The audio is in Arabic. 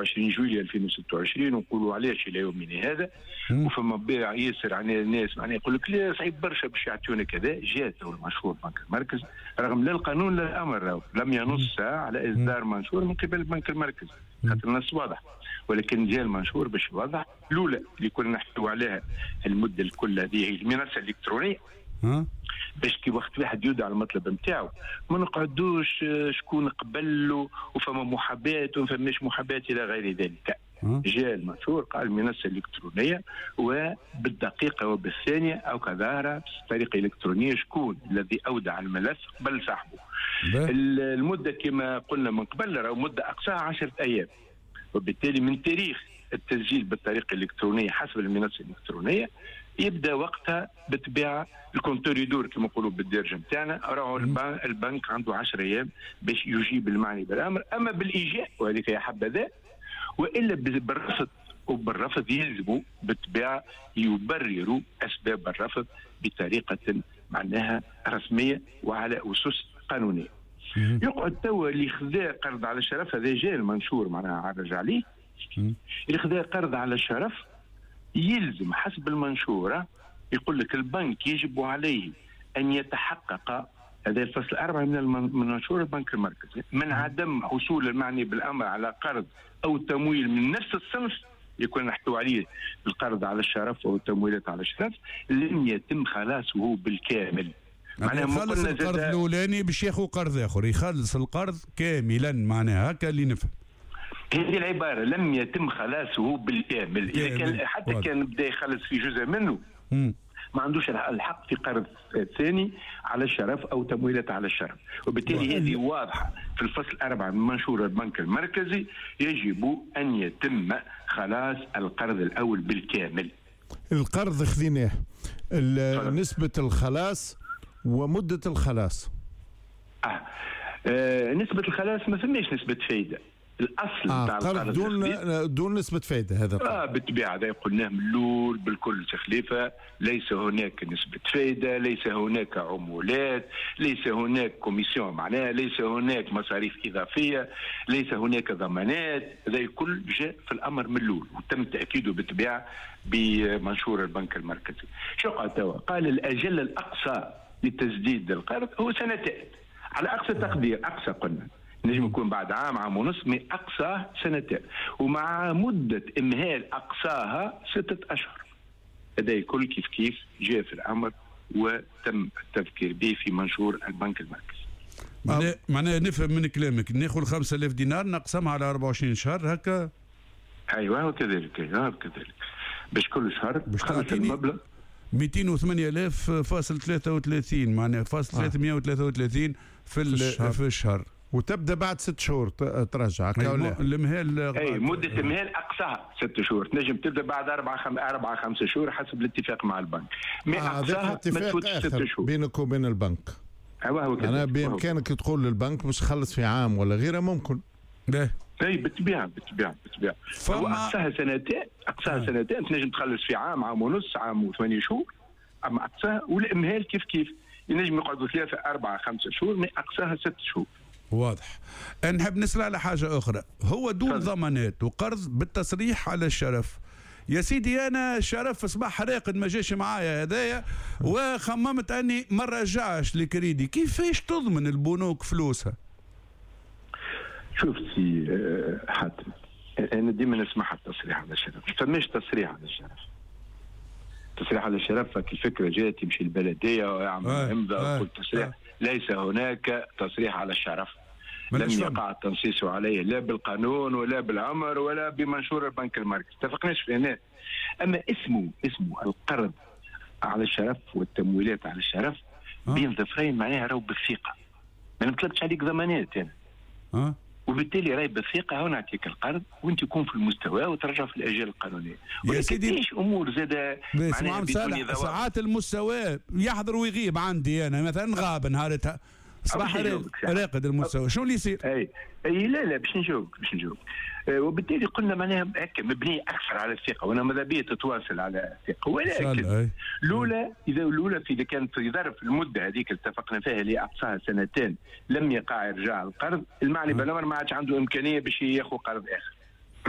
26 جويلية 2026 ونقولوا علاش الى يومنا هذا. وفما بيع ياسر عن الناس معناها يقول لك لا صعيب برشا باش يعطيونا كذا. جات المشهور بنك المركز رغم لا القانون لا الامر لم ينص على اصدار منشور من قبل البنك المركزي خاطر النص واضح، ولكن جاء المنشور باش يوضح الاولى اللي كنا نحكيو عليها المده الكل هذه هي المنصه الالكترونيه باش كي وقت واحد يودع المطلب نتاعو ما نقعدوش شكون قبل وفما محاباه وما فماش محاباه الى غير ذلك. جاء المنشور قال المنصه الالكترونيه وبالدقيقه وبالثانيه او كظاهره بطريقه الكترونيه شكون الذي اودع الملف قبل صاحبه. المده كما قلنا من قبل راهو مده اقصاها 10 ايام، وبالتالي من تاريخ التسجيل بالطريقه الالكترونيه حسب المنصه الالكترونيه يبدا وقتها بالطبيعه الكونتور يدور كما نقولوا بالدارجه نتاعنا. راهو البنك عنده 10 ايام باش يجيب المعني بالامر، اما بالايجاء وهذيك يا حبذا والا بالرفض، وبالرفض يلزموا بالطبيعه يبرروا اسباب الرفض بطريقه معناها رسميه وعلى اسس قانونيه. يقعد توا اللي خذا قرض على الشرف هذا جاء المنشور معناها عرج عليه، اللي خذا قرض على الشرف يلزم حسب المنشوره يقول لك البنك يجب عليه ان يتحقق هذا الفصل 4 من منشور البنك المركزي من عدم حصول المعني بالامر على قرض او تمويل من نفس الصنف يكون نحكوا عليه القرض على الشرف او التمويلات على الشرف لم يتم خلاصه بالكامل. معناها يخلص القرض الاولاني باش ياخذ قرض اخر، يخلص القرض كاملا معناها هكا اللي نفهم. هذه العباره لم يتم خلاصه بالكامل. اذا كان حتى كان بدا يخلص في جزء منه ما عندوش الحق في قرض ثاني على الشرف او تمويلات على الشرف، وبالتالي هذه واضحه في الفصل 4 من منشور البنك المركزي يجب ان يتم خلاص القرض الاول بالكامل. القرض خذيناه، نسبه الخلاص ومده الخلاص. نسبه الخلاص ما فماش نسبه فايده. الاصل تاع القرض دون نسبه فائده هذا بالطبيعه هذا قلناه من الاول بالكل تخليفه. ليس هناك نسبه فائده، ليس هناك عمولات، ليس هناك كوميسيون معناها، ليس هناك مصاريف اضافيه، ليس هناك ضمانات. هذا الكل جاء في الامر من الاول وتم تاكيده بالطبيعه بمنشور البنك المركزي. شو قال توا؟ قال الاجل الاقصى لتسديد القرض هو سنتين على اقصى تقدير. اقصى قلنا نجم يكون بعد عام ونصف، من أقصاه سنتين، ومع مدة إمهال أقصاها 6 أشهر. هذا الكل كيف كيف جاء في الأمر وتم التذكير به في منشور البنك المركزي. معناها نفهم من كلامك ناخذ 5000 دينار نقسمها على 24 شهر هكا. أيوه وكذلك كذلك باش كل شهر خلص المبلغ 208,000.33 معناها فاصل 333 في الشهر. وتبدا بعد 6 شهور ترجع المهال. اي مده المهال اقصاها 6 شهور، تنجم تبدا بعد 4-5 شهور حسب الاتفاق مع البنك. اقصاها ما تفوتش 6 شهور بينك وبين البنك. انا بامكانك تقول للبنك باش تخلص في عام ولا غيره ممكن. اي بالطبيعه. هو اقصاها سنتين تنجم تخلص في عام ونص، عام و8 شهور. اما اقصاها والامهال كيف ينجم يقعدوا 3-4-5 شهور، من اقصاها 6 شهور. واضح. نحب نسأل على حاجة أخرى، هو دون ضمانات وقرض بالتصريح على الشرف. يا سيدي أنا شرف صباح راقد ما جاش معايا هدايا وخممت أني ما رجعش لكريدي، كيفاش تضمن البنوك فلوسها؟ شوف سي حاتم، أنا ديما نسمع التصريح على الشرف، ما فماش تصريح على الشرف. تصريح على الشرف الفكرة جات تمشي البلدية ويعمل امضاء وكل تصريح. ليس هناك تصريح على الشرف، لم يقع التنصيص عليه لا بالقانون ولا بالأمر ولا بمنشور البنك المركزي، اتفقناش في هنا. أما اسمه القرض على الشرف والتمويلات على الشرف بين ظفرين معناها راهو بالثقة، ما نطلبش عليك ضمانات أنا. وبالتالي راهي بالثقة هنا نعطيك القرض وانت تكون في المستوى وترجع في الأجال القانونية. يا سيدي ليش أمور زادة معناها ساعات المستوى يحضر ويغيب عندي أنا مثلا غاب نهارتها صباح راقد المستوى، شو اللي يصير؟ اي لا باش نجاوبك وبالتالي قلنا معناها هكا مبنيه اكثر على الثقه، وانا ماذا بيا تتواصل على الثقه، ولكن الاولى اذا كانت في ظرف المده هذيك اتفقنا فيها اللي اقصاها 2 سنين لم يقع ارجاع القرض، المعني بالامر ما عادش عنده امكانيه باش ياخذ قرض اخر.